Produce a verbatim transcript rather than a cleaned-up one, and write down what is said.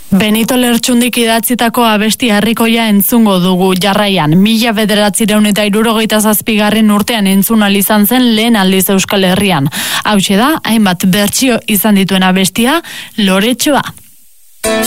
Benito Lertxundik idatzitako abesti harrikoia entzungo dugu jarraian. Mila bederatzireun eta hirurogeita zazpigarren urtean entzun ahal izan zen lehen aldiz Euskal Herrian. Hauxe da, hainbat bertsio izan dituen abestia, Loretxoa.